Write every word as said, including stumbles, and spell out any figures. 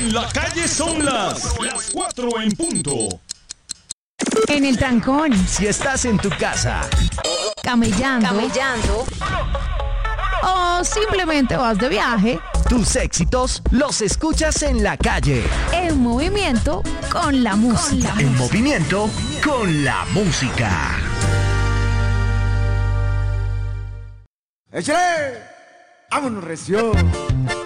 En la calle son las, las cuatro en punto. En el trancón. Si estás en tu casa. Camellando. Camellando. O simplemente vas de viaje. Tus éxitos los escuchas en la calle. En movimiento con la música. En movimiento con la música. ¡Échale! ¡Vámonos, recio!